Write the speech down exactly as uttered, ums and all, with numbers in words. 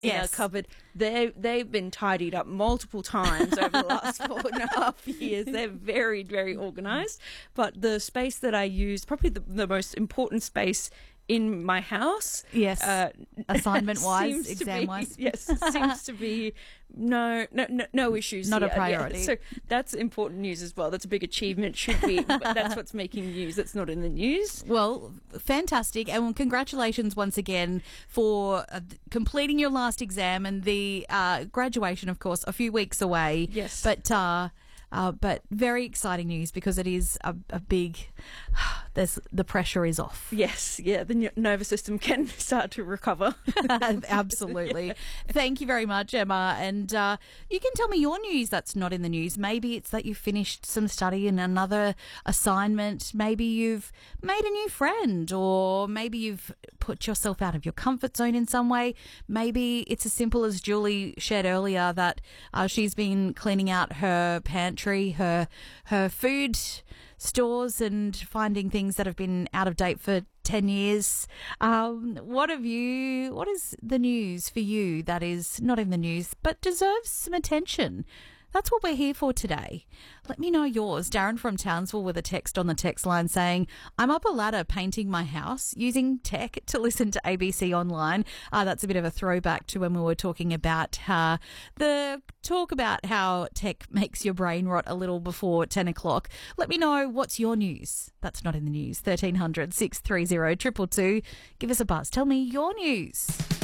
in Yes. our cupboard. They they've been tidied up multiple times over the last four and a half years. They're very very organised. But the space that I use, probably the, the most important space in my house, Yes. uh, Assignment-wise, seems to be- exam-wise. yes, seems to be no no no, no issues. Not a here. Yeah, priority. so that's important news as well. That's a big achievement. Should be, but that's what's making news. That's not in the news. Well, fantastic. And congratulations once again for uh, completing your last exam and the uh, graduation, of course, a few weeks away. Yes. But, uh, uh, but very exciting news because it is a, a big, there's, the pressure is off. Yes, yeah, the n- nervous system can start to recover. Absolutely. Thank you very much, Emma. And uh, you can tell me your news that's not in the news. Maybe it's that you finished some study in another assignment. Maybe you've made a new friend, or maybe you've put yourself out of your comfort zone in some way. Maybe it's as simple as Julie shared earlier that uh, she's been cleaning out her pantry, her her food stores, and finding things that have been out of date for ten years. Um, what have you, what is the news for you that is not in the news but deserves some attention? That's what we're here for today. Let me know yours. Darren from Townsville with a text on the text line saying, I'm up a ladder painting my house using tech to listen to A B C Online. Uh, that's a bit of a throwback to when we were talking about uh, the talk about how tech makes your brain rot a little before ten o'clock. Let me know what's your news. That's not in the news. thirteen hundred, six three zero, two two two. Give us a buzz. Tell me your news.